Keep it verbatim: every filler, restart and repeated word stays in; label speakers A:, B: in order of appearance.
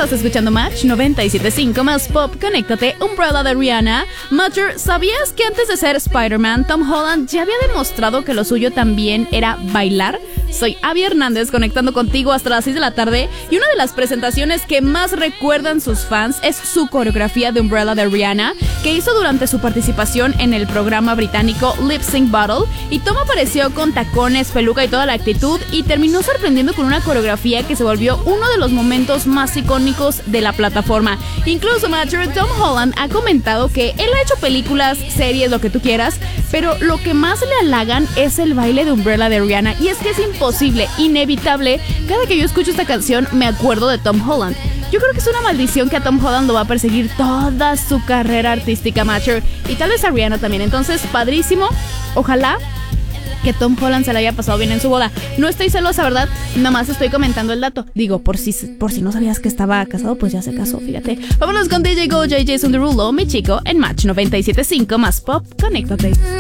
A: estás escuchando Match noventa y siete punto cinco más Pop, conéctate, Umbrella de Rihanna. Matcher, ¿sabías que antes de ser Spider-Man, Tom Holland ya había demostrado que lo suyo también era bailar? Soy Abby Hernández, conectando contigo hasta las seis de la tarde, y una de las presentaciones que más recuerdan sus fans es su coreografía de Umbrella de Rihanna, que hizo durante su participación en el programa británico Lip Sync Battle, y Tom apareció con tacones, peluca y toda la actitud, y terminó sorprendiendo con una coreografía que se volvió uno de los momentos más icónicos de la plataforma. Incluso, Matcher, Tom Holland ha comentado que él ha hecho películas, series, lo que tú quieras, pero lo que más le halagan es el baile de Umbrella de Rihanna, y es que es imposible, inevitable, cada que yo escucho esta canción me acuerdo de Tom Holland. Yo creo que es una maldición que a Tom Holland lo va a perseguir toda su carrera artística, Matcher, y tal vez a Rihanna también. Entonces, padrísimo, ojalá que Tom Holland se la haya pasado bien en su boda. No estoy celosa, ¿verdad? Nada más estoy comentando el dato. Digo, por si, por si no sabías que estaba casado, pues ya se casó, fíjate. Vámonos con D J Go, J Jason Derulo, mi chico, en Match noventa y siete punto cinco más Pop, conéctate.